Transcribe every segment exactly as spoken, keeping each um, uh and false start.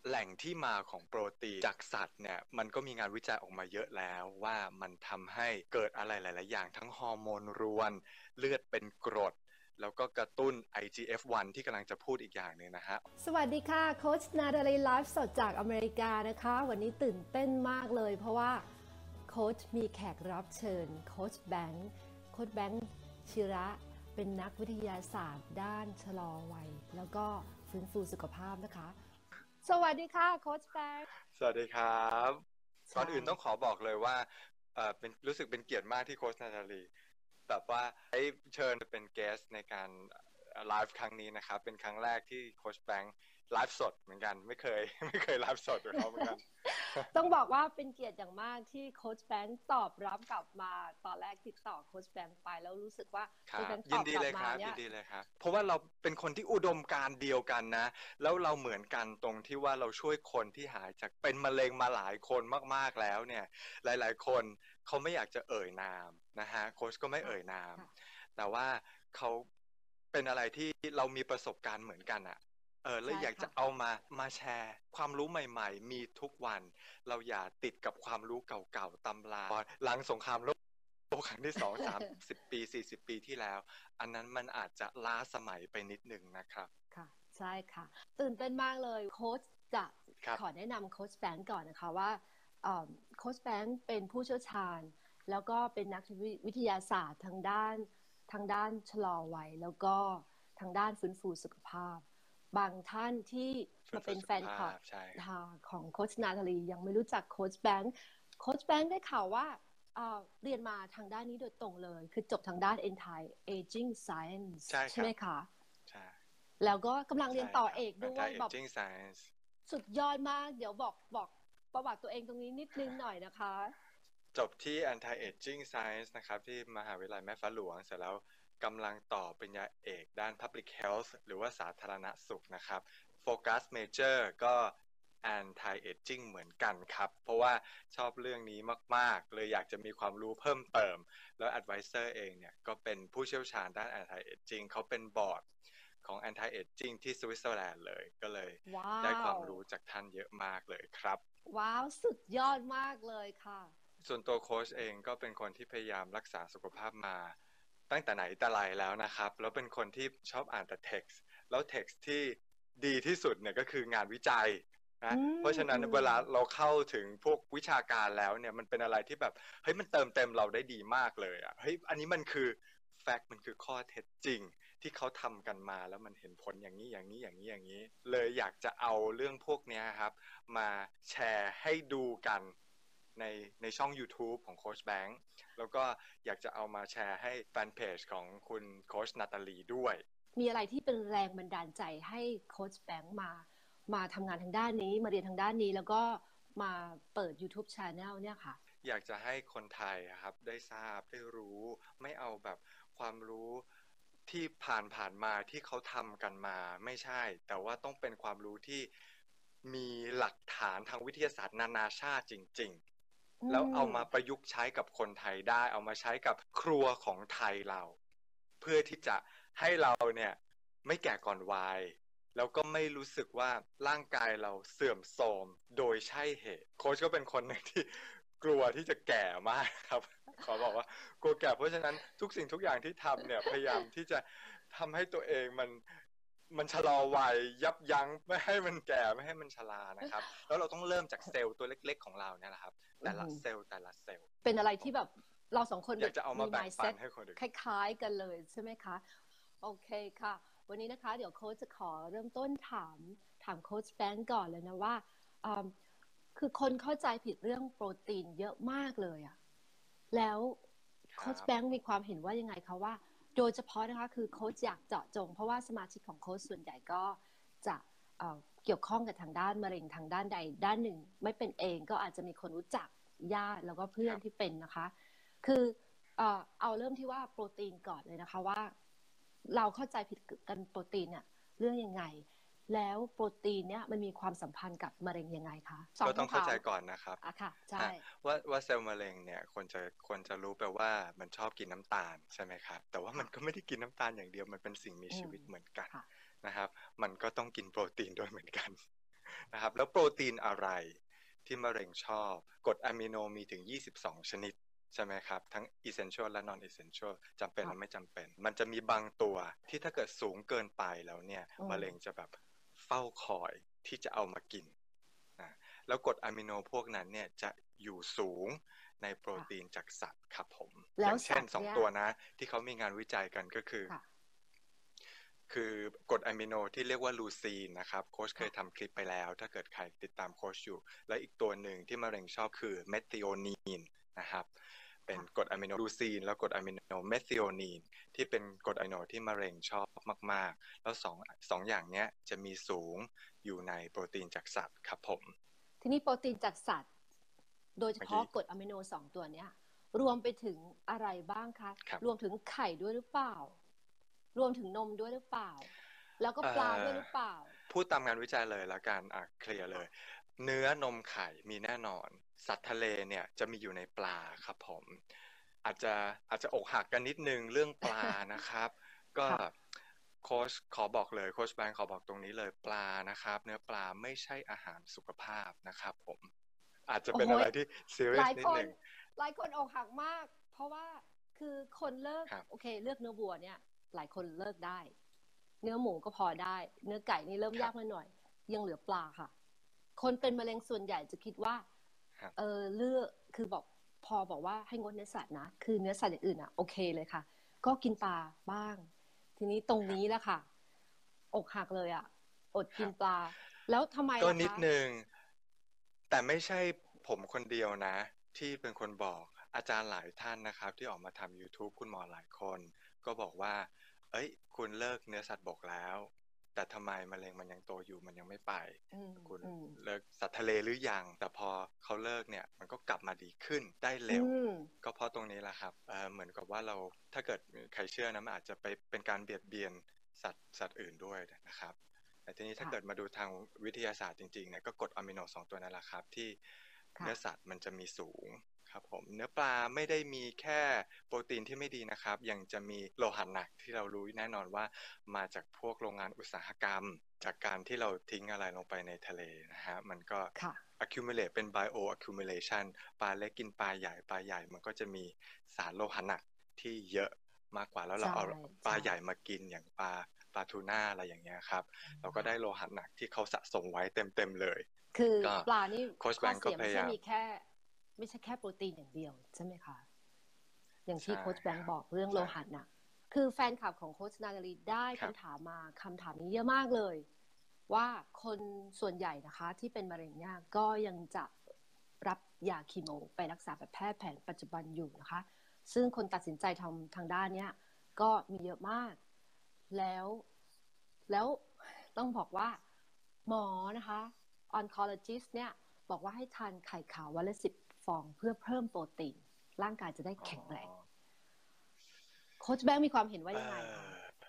แหล่งที่มาของโปรตีนจากสัตว์เนี่ยมันก็มีงานวิจัยออกมาเยอะแล้วว่ามันทำให้เกิดอะไรหลายๆอย่างทั้งฮอร์โมนรวนเลือดเป็นกรดแล้วก็กระตุ้น ไอ จี เอฟ วัน ที่กำลังจะพูดอีกอย่างหนึ่งนะฮะสวัสดีค่ะโค้ชนาดาลีไลฟ์สดจากอเมริกานะคะวันนี้ตื่นเต้นมากเลยเพราะว่าโค้ชมีแขกรับเชิญโค้ชแบงค์โค้ชแบงค์ชิระเป็นนักวิทยาศาสตร์ด้านชะลอวัยแล้วก็ฟื้นฟูสุขภาพนะคะสวัสดีค่ะโค้ชแบงค์สวัสดีครับก่อนอื่นต้องขอบอกเลยว่าเอ่อเป็นรู้สึกเป็นเกียรติมากที่โค้ชนาตาลีแบบว่าได้เชิญเป็นเกสในการไลฟ์ครั้งนี้นะครับเป็นครั้งแรกที่โค้ชแบงค์ไลฟ์สดเหมือนกันไม่เคยไม่เคยไลฟ์สดกับเขาเหมือนกันต้องบอกว่าเป็นเกียรติอย่างมากที่โค้ชแบงค์ตอบรับกลับมาตอนแรกติดต่อโค้ชแบงค์ไปแล้วรู้สึกว่าโค้ชแบงค์ตอบกลับมาเนี่ยยินดีเลยครับเพราะว่าเราเป็นคนที่อุดมการณ์เดียวกันนะแล้วเราเหมือนกันตรงที่ว่าเราช่วยคนที่หายจากเป็นมะเร็งมาหลายคนมากๆแล้วเนี่ยหลายๆคนเขาไม่อยากจะเอ่ยนามนะฮะโค้ชก็ไม่เอ่ยนามแต่ว่าเขาเป็นอะไรที่เรามีประสบการณ์เหมือนกันอะเออแล้วอยากจะเอามามาแชร์ความรู้ใหม่ๆมีทุกวันเราอย่าติดกับความรู้เก่าๆตำราหลังสงครามโลกครั้งที่สองสามสิบปีสี่สิบปีที่แล้วอันนั้นมันอาจจะล้าสมัยไปนิดนึงนะครับค่ะใช่ค่ะตื่นเต้นมากเลยโค้ชจะขอแนะนำโค้ชแบงค์ก่อนนะคะว่าโค้ชแบงค์เป็นผู้เชี่ยวชาญแล้วก็เป็นนักวิทยาศาสตร์ทางด้านทางด้านชะลอวัยแล้วก็ทางด้านฟื้นฟูสุขภาพบางท่านที่มาเป็นแฟนคลับของโค้ชนาตาลียังไม่รู้จักโค้ชแบงค์โค้ชแบงค์ได้ข่าวว่าเรียนมาทางด้านนี้โดยตรงเลยคือจบทางด้าน Anti-Aging Science ใช่ไหมคะใช่แล้วก็กำลังเรียนต่อเอกด้วยแบบสุดยอดมากเดี๋ยวบอกบอกประวัติตัวเองตรงนี้นิดนึงหน่อยนะคะจบที่ Anti-Aging Science นะครับที่มหาวิทยาลัยแม่ฟ้าหลวงเสร็จแล้วกำลังต่อปริญญาเอกด้าน Public Health หรือว่าสาธารณสุขนะครับโฟกัส Major ก็ Anti-Aging เหมือนกันครับเพราะว่าชอบเรื่องนี้มากๆเลยอยากจะมีความรู้เพิ่มเติมแล้ว Advisor เองเนี่ยก็เป็นผู้เชี่ยวชาญด้าน Anti-Aging เขาเป็นบอร์ดของ Anti-Aging ที่สวิตเซอร์แลนด์เลยก็เลย wow. ได้ความรู้จากท่านเยอะมากเลยครับว้าวสุดยอดมากเลยค่ะส่วนตัวโค้ชเองก็เป็นคนที่พยายามรักษาสุขภาพมาตั้งแต่ไหนแต่ไรแล้วนะครับแล้วเป็นคนที่ชอบอ่านแต่ text แล้ว text ที่ดีที่สุดเนี่ยก็คืองานวิจัยนะเพราะฉะนั้นเวลาเราเข้าถึงพวกวิชาการแล้วเนี่ยมันเป็นอะไรที่แบบเฮ้ยมันเติมเต็มเราได้ดีมากเลยอ่ะเฮ้ยอันนี้มันคือแฟกต์มันคือข้อเท็จจริงที่เขาทำกันมาแล้วมันเห็นผลอย่างนี้อย่างนี้อย่างนี้อย่างนี้เลยอยากจะเอาเรื่องพวกนี้ครับมาแชร์ให้ดูกันในในช่อง YouTube ของโค้ชแบงค์แล้วก็อยากจะเอามาแชร์ให้แฟนเพจของคุณโค้ชนาตาลีด้วยมีอะไรที่เป็นแรงบันดาลใจให้โค้ชแบงค์มามาทำงานทางด้านนี้มาเรียนทางด้านนี้แล้วก็มาเปิด YouTube Channel เนี่ยค่ะอยากจะให้คนไทยครับได้ทราบได้รู้ไม่เอาแบบความรู้ที่ผ่านผ่านมาที่เขาทำกันมาไม่ใช่แต่ว่าต้องเป็นความรู้ที่มีหลักฐานทางวิทยาศาสตร์นานาชาติจริงๆแล้วเอามาประยุกต์ใช้กับคนไทยได้เอามาใช้กับครัวของไทยเราเพื่อที่จะให้เราเนี่ยไม่แก่ก่อนวัยแล้วก็ไม่รู้สึกว่าร่างกายเราเสื่อมโทรมโดยใช่เหตุโค้ชก็เป็นคนหนึ่งที่กลัวที่จะแก่มากครับขอบอกว่ากลัวแก่เพราะฉะนั้นทุกสิ่งทุกอย่างที่ทำเนี่ยพยายามที่จะทำให้ตัวเองมันมันชะลอวัยยับยั้งไม่ให้มันแก่ไม่ให้มันชรานะครับแล้วเราต้องเริ่มจากเซลล์ตัวเล็กๆของเราเนี่ยแหละครับแต่ละเซลล์แต่ละเซลล์เป็นอะไรที่แบบเราสองคนอยากจะเอามาแบ่งปันให้คนอื่นคล้ายๆกันเลยใช่ไหมคะโอเคค่ะวันนี้นะคะเดี๋ยวโค้ชจะขอเริ่มต้นถามถามโค้ชแบงก์ก่อนเลยนะว่าคือคนเข้าใจผิดเรื่องโปรตีนเยอะมากเลยอะแล้วโค้ชแบงก์มีความเห็นว่ายังไงคะว่าโดยเฉพาะนะคะคือโค้ชอยากเจาะจงเพราะว่าสมาชิกของโค้ชส่วนใหญ่ก็จะเกี่ยวข้องกับทางด้านมะเร็งทางด้านใดด้านหนึ่งไม่เป็นเองก็อาจจะมีคนรู้จักญาติแล้วก็เพื่อนที่เป็นนะคะคือเอาเริ่มที่ว่าโปรตีนก่อนเลยนะคะว่าเราเข้าใจผิดกันโปรตีนเนี่ยเรื่องยังไงแล้วโปรตีนเนี่ยมันมีความสัมพันธ์กับมะเร็งยังไงคะก็ต้องเข้าใจก่อนนะครับอ่ะค่ะใช่ว่าว่าเซลล์มะเร็งเนี่ยคนจะคนจะรู้ไปว่ามันชอบกินน้ำตาลใช่ไหมครับแต่ว่ามันก็ไม่ได้กินน้ำตาลอย่างเดียวมันเป็นสิ่งมีชีวิตเหมือนกันนะครับมันก็ต้องกินโปรตีนด้วยเหมือนกันนะครับแล้วโปรตีนอะไรที่มะเร็งชอบกรดอะมิโนมีถึงยี่สิบสองชนิดใช่ไหมครับทั้ง essential และ non essential จำเป็นและไม่จำเป็นมันจะมีบางตัวที่ถ้าเกิดสูงเกินไปแล้วเนี่ยมะเร็งจะแบบเฝ้าคอยที่จะเอามากินนะแล้วกรดอะมิโนพวกนั้นเนี่ยจะอยู่สูงในโปรตีนจากสัตว์ครับผมอย่างเช่นสองตัวนะที่เขามีงานวิจัยกันก็คือคือกรดอะมิโนที่เรียกว่าลูซีนนะครับโค้ชเคยทำคลิปไปแล้วถ้าเกิดใครติดตามโค้ชอยู่และอีกตัวหนึ่งที่มะเร็งชอบคือเมทิโอนีนนะครับเป็นกรดอะมิโนลูซีนแล้วกรดอะมิโนเมทิโอนีนที่เป็นกรดอะมิโนที่มะเร็งชอบมากๆแล้วสองสองอย่างนี้จะมีสูงอยู่ในโปรตีนจากสัตว์ครับผมทีนี้โปรตีนจากสัตว์โดยเฉพาะกรดอะมิโนสองตัวเนี้ยรวมไปถึงอะไรบ้างคะรวมถึงไข่ด้วยหรือเปล่ารวมถึงนมด้วยหรือเปล่าแล้วก็ปลาด้วยหรือเปล่าพูดตามงานวิจัยเลยละกันอ่ะเคลียร์เลยเนื้อนมไข่มีแน่นอนสัตว์ทะเลเนี่ยจะมีอยู่ในปลาครับผมอาจจะอาจจะอกหักกันนิดนึงเรื่องปลานะครับก็โค้ชขอบอกเลยโค้ชแบงค์ขอบอกตรงนี้เลยปลานะครับเนื้อปลาไม่ใช่อาหารสุขภาพนะครับผมอาจจะเป็นอะไรที่ซีเรียสนิดนึงหลายคนอกหักมากเพราะว่าคือคนเลิกโอเคเลือกเนื้อวัวเนี่ยหลายคนเลิกได้เนื้อหมูก็พอได้เนื้อไก่นี่เริ่มยากมาหน่อยยังเหลือปลาค่ะคนเป็นมะเร็งส่วนใหญ่จะคิดว่าเออเลือกคือบอกพอบอกว่าให้งดเนื้อสัตว์นะคือเนื้อสัตว์อย่างอื่นอ่ะโอเคเลยค่ะก็กินปลาบ้างทีนี้ตรงนี้แหละค่ะอกหักเลยอ่ะอดกินปลาแล้วทำไมล่ะคะก็นิดนึงแต่ไม่ใช่ผมคนเดียวนะที่เป็นคนบอกอาจารย์หลายท่านนะครับที่ออกมาทำ YouTube คุณหมอหลายคนก็บอกว่าเอ้ยคุณเลิกเนื้อสัตว์บกแล้วแต่ทำไมมะเร็งมันยังโตอยู่มันยังไม่ไปคุณเลิกสัตว์ทะเลหรือยังแต่พอเขาเลิกเนี่ยมันก็กลับมาดีขึ้นได้เร็วก็เพราะตรงนี้แหละครับ เอ่อ เหมือนกับว่าเราถ้าเกิดใครเชื่อนะมันอาจจะไปเป็นการเบียดเบียนสัตว์สัตว์อื่นด้วยนะครับแต่ทีนี้ถ้าเกิดมาดูทางวิทยาศาสตร์จริงๆเนี่ยก็กรดอะมิโนสองตัวนั่นแหละครับที่เนื้อสัตว์มันจะมีสูงครับผมเนื้อปลาไม่ได้มีแค่โปรตีนที่ไม่ดีนะครับยังจะมีโลหะหนักที่เรารู้แน่นอนว่ามาจากพวกโรงงานอุตสาหกรรมจากการที่เราทิ้งอะไรลงไปในทะเลนะฮะมันก็ accumulate เป็น bio accumulation ปลาเล็กกินปลาใหญ่ปลาใหญ่มันก็จะมีสารโลหะหนักที่เยอะมากกว่าแล้วเราเอาปลาใหญ่มากินอย่างปลาปลาทูน่าอะไรอย่างเงี้ยครับเราก็ได้โลหะหนักที่เขาสะสมไว้เต็มๆเลยคือปลานี่ข้อเสียไม่ใช่มีแค่ไม่ใช่แค่โปรตีนอย่างเดียวใช่ไหมคะอย่างที่โค้ชแบงค์บอกเรื่องโลหะหนักคือแฟนคลับของโค้ชนาตาลีได้คำถามมาคำถามนี้เยอะมากเลยว่าคนส่วนใหญ่นะคะที่เป็นมะเร็งเนี่ยก็ยังจะรับยาคีโมไปรักษาแบบแพทย์แผนปัจจุบันอยู่นะคะซึ่งคนตัดสินใจทำทางด้านเนี้ยก็มีเยอะมากแล้วแล้วต้องบอกว่าหมอนะคะ oncologist เนี่ยบอกว่าให้ทานไข่ขาววันละสิบฟองเพื่อเพิ่มโปรตีนร่างกายจะได้แข็งแรงโค้ชแบงค์มีความเห็นว่ายังไงคะ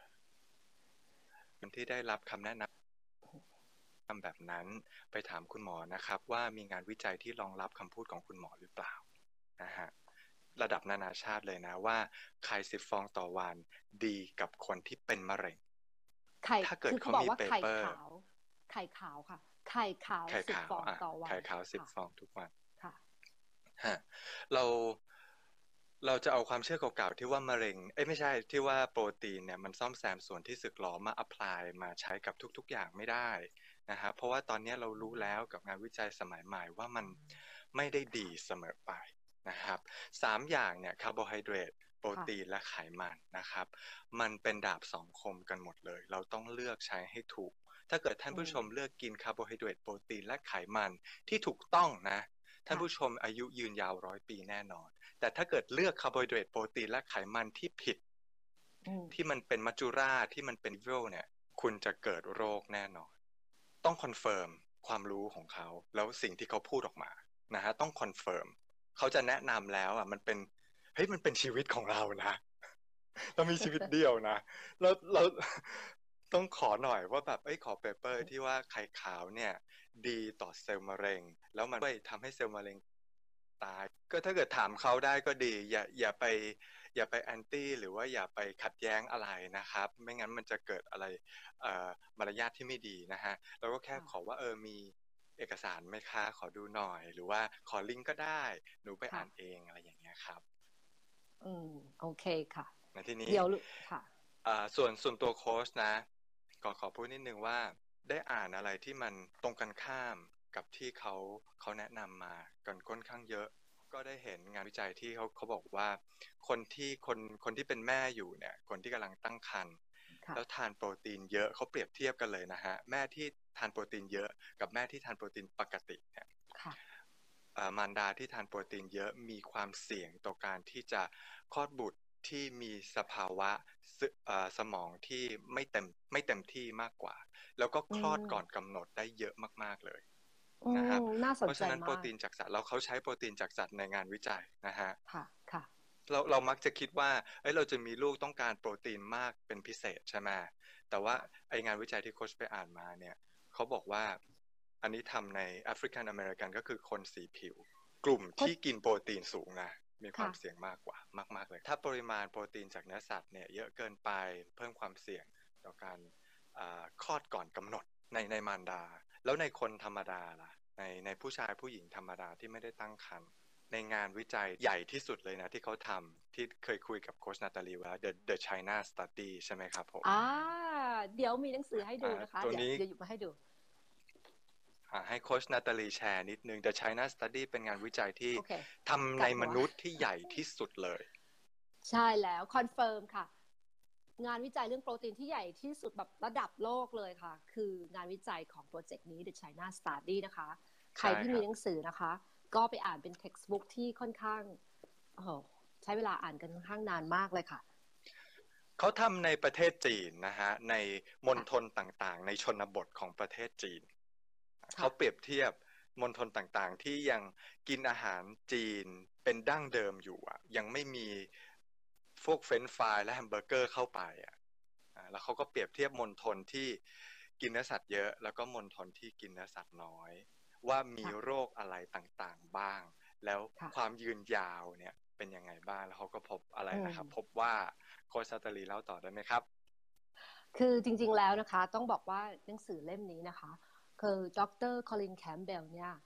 คนที่ได้รับคำแนะนำแบบนั้นไปถามคุณหมอนะครับว่ามีงานวิจัยที่รองรับคำพูดของคุณหมอหรือเปล่านะฮะระดับนานาชาติเลยนะว่าไข่สิบฟองต่อวันดีกับคนที่เป็นมะเร็งไข่ถ้าเกิดเขามีเปเปอร์ไข่ขาวค่ะไข่ขาวสิบฟองต่อวันไข่ขาวสิบฟองทุกวันค่ะฮะเราเราจะเอาความเชื่อเก่าๆที่ว่ามะเร็งเอ้ยไม่ใช่ที่ว่าโปรตีนเนี่ยมันซ่อมแซมส่วนที่สึกหรอมาอัพพลายมาใช้กับทุกๆอย่างไม่ได้นะฮะเพราะว่าตอนนี้เรารู้แล้วกับงานวิจัยสมัยใหม่ว่ามันไม่ได้ดีเสมอไปนะครับสามอย่างเนี่ยคาร์โบไฮเดรตโปรตีนและไขมันนะครับมันเป็นดาบสองคมกันหมดเลยเราต้องเลือกใช้ให้ถูกถ้าเกิดท่านผู้ชมเลือกกินคาร์โบไฮเดรตโปรตีนและไขมันที่ถูกต้องนะท่านผู้ชมอายุยืนยาวร้อยปีแน่นอนแต่ถ้าเกิดเลือกคาร์โบไฮเดรตโปรตีนและไขมันที่ผิดที่มันเป็นมัจจุราชที่มันเป็นวิลเนี่ยคุณจะเกิดโรคแน่นอนต้องคอนเฟิร์มความรู้ของเขาแล้วสิ่งที่เขาพูดออกมานะฮะต้องคอนเฟิร์มเขาจะแนะนำแล้วอ่ะมันเป็นเฮ้ยมันเป็นชีวิตของเรานะเรามีชีวิตเดียวนะแล้วเราต้องขอหน่อยว่าแบบเอ้ยขอเปเปอร์ที่ว่าไข่ขาวเนี่ยดีต่อเซลล์มะเร็งแล้วมันช่วยทำให้เซลล์มะเร็งตายก็ถ้าเกิดถามเขาได้ก็ดีอย่าอย่าไปอย่าไปแอนตี้หรือว่าอย่าไปขัดแย้งอะไรนะครับไม่งั้นมันจะเกิดอะไรเอ่อมารยาทที่ไม่ดีนะฮะเราก็แค่ขอว่าเออมีเอกสารไหมคะขอดูหน่อยหรือว่าขอลิงก์ก็ได้หนูไปอ่าค่ะนเองอะไรอย่างเงี้ยครับอืมโอเคค่ะในที่นี้เดี๋ยวค่ะอ่าส่วนส่วนตัวโค้ชนะก็ขอพูดนิดนึงว่าได้อ่านอะไรที่มันตรงกันข้ามกับที่เขาเขาแนะนำมากันค่อนข้างเยอะก็ได้เห็นงานวิจัยที่เขาเขาบอกว่าคนที่คนคนที่เป็นแม่อยู่เนี่ยคนที่กำลังตั้งครรภ์ค่ะแล้วทานโปรตีนเยอะเขาเปรียบเทียบกันเลยนะฮะแม่ที่ทานโปรตีนเยอะกับแม่ที่ทานโปรตีนปกติเนี่ยค่ะมารดาที่ทานโปรตีนเยอะมีความเสี่ยงต่อการที่จะคลอดบุตรที่มีสภาวะสสมองที่ไม่เต็มไม่เต็มที่มากกว่าแล้วก็อืคลอดก่อนมกำหนดได้เยอะมากๆเลยอืนะครับมน่าสนใจเพราะฉะนั้นโปรมากตีนจากสัตว์แล้วเขาใช้โปรตีนจากสัตว์ในงานวิจัยนะฮะค่ะค่ะเราเรามักจะคิดว่าเอ้ยเราจะมีลูกต้องการโปรตีนมากเป็นพิเศษใช่ไหมแต่ว่าไองานวิจัยที่โค้ชไปอ่านมาเนี่ยเขาบอกว่าอันนี้ทำในแอฟริกันอเมริกันก็คือคนสีผิว กลุ่มเพราะที่กินโปรตีนสูงนะมีความค่ะเสี่ยงมากกว่ามากๆเลยถ้าปริมาณโปรตีนจากเนื้อสัตว์เนี่ยเยอะเกินไปเพิ่มความเสี่ยงต่อการคลอดก่อนกำหนดในในมารดาแล้วในคนธรรมดาล่ะในในผู้ชายผู้หญิงธรรมดาที่ไม่ได้ตั้งครรภ์ในงานวิจัยใหญ่ที่สุดเลยนะที่เขาทำที่เคยคุยกับโค้ชนาตาลีว่า The The China Study ใช่ไหมครับผมอ่าเดี๋ยวมีหนังสือให้ดูนะคะตัวนี้เดี๋ยวเดี๋ยวหยิบมาให้ดูให้โค้ชนาตาลีแชร์นิดนึง The China Study เป็นงานวิจัยที่โอเคทำในกัดหัวมนุษย์ที่ใหญ่ที่สุดเลยใช่แล้วคอนเฟิร์มค่ะงานวิจัยเรื่องโปรตีนที่ใหญ่ที่สุดแบบระดับโลกเลยค่ะคืองานวิจัยของโปรเจกต์นี้ The China Study นะคะใครใช่ครับที่มีหนังสือนะคะก็ไปอ่านเป็น textbook ที่ค่อนข้างโอ้โหใช้เวลาอ่านกันค่อนข้างนานมากเลยค่ะเขาทำในประเทศจีนนะฮะในมณค่ะฑลต่างๆในชนบทของประเทศจีนเขาค่ะเปรียบเทียบมณฑลต่างๆที่ยังกินอาหารจีนเป็นดั้งเดิมอยู่อ่ะยังไม่มีพวกเฟรนช์ฟรายและแฮมเบอร์เกอร์เข้าไปอ่ะแล้วเขาก็เปรียบเทียบมณฑลที่กินเนื้อสัตว์เยอะแล้วก็มณฑลที่กินเนื้อสัตว์น้อยว่ามีค่ะโรคอะไรต่างๆบ้างแล้วค่ะความยืนยาวเนี่ยเป็นยังไงบ้างแล้วเขาก็พบอะไรอืมนะครับพบว่าโค้ชซาตาลีเล่าต่อได้ไหมครับคือจริงๆแล้วนะคะต้องบอกว่าหนังสือเล่มนี้นะคะคือดรคอลินแคมเบลเนี่ย